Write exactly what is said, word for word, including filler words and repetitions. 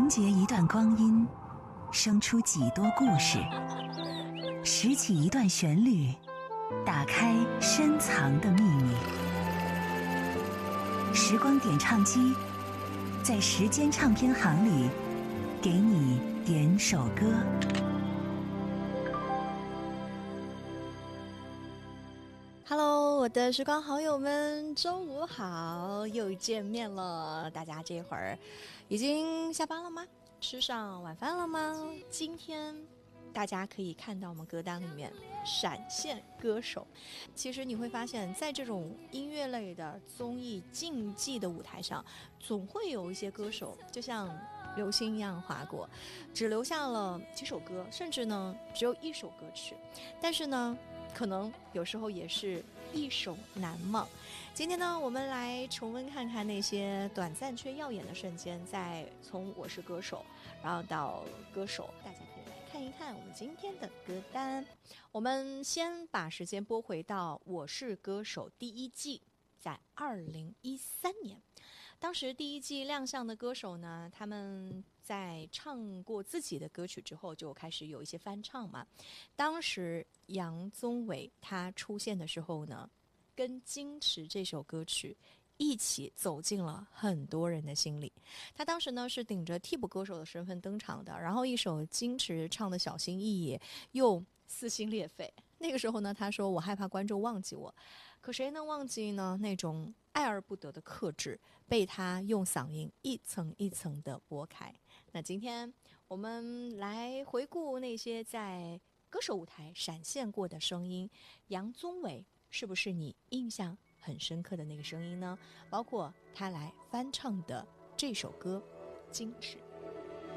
凝结一段光阴，生出几多故事；拾起一段旋律，打开深藏的秘密。时光点唱机，在时间唱片行里，给你点首歌。 Hello， 我的时光好友们，中午好，又见面了。大家这会儿已经下班了吗？吃上晚饭了吗？今天大家可以看到我们歌单里面闪现歌手。其实你会发现在这种音乐类的综艺竞技的舞台上，总会有一些歌手就像流星一样划过，只留下了几首歌，甚至呢只有一首歌曲，但是呢可能有时候也是一首难忘。今天呢我们来重温看看那些短暂却耀眼的瞬间，在从我是歌手然后到歌手，大家可以来看一看我们今天的歌单。我们先把时间拨回到我是歌手第一季，在二零一三年，当时第一季亮相的歌手呢，他们在唱过自己的歌曲之后就开始有一些翻唱嘛。当时杨宗纬他出现的时候呢，跟矜持这首歌曲一起走进了很多人的心里。他当时呢是顶着替补歌手的身份登场的，然后一首矜持唱的小心翼翼又撕心裂肺。那个时候呢他说，我害怕观众忘记我，可谁能忘记呢那种爱而不得的克制，被他用嗓音一层一层的拨开。那今天我们来回顾那些在歌手舞台闪现过的声音，杨宗纬是不是你印象很深刻的那个声音呢？包括他来翻唱的这首歌《矜持》。